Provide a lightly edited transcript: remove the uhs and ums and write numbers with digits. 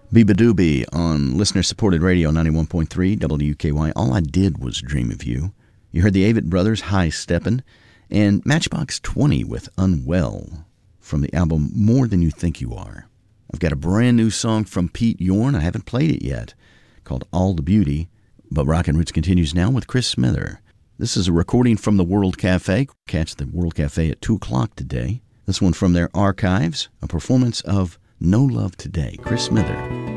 Biba Doobie on listener-supported radio 91.3 WKY. All I Did Was Dream of You. You heard the Avett Brothers, High Steppin', and Matchbox 20 with Unwell from the album More Than You Think You Are. I've got a brand new song from Pete Yorn. I haven't played it yet, called All the Beauty. But Rockin' Roots continues now with Chris Smither. This is a recording from the World Cafe. Catch the World Cafe at 2 o'clock today. This one from their archives, a performance of No Love Today. Chris Smither.